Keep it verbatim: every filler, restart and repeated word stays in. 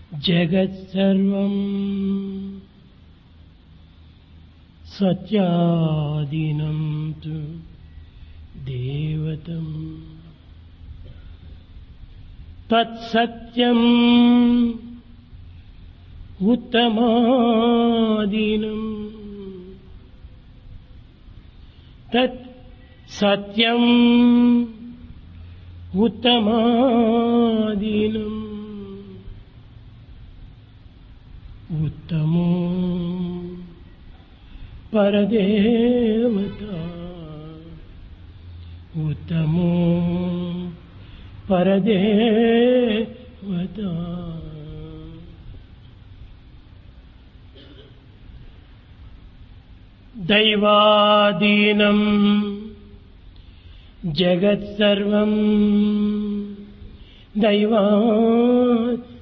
జగత్సర్వం సత్యాదీనం తు దేవతం తత్సత్యం ఉత్తమాదీనం తత్ సత్యం ఉత్తమాదీనం ఉత్తమో పరదేవత ఉత్తమో పరదేవత. దైవాదీనం జగత్సర్వం దైవాద్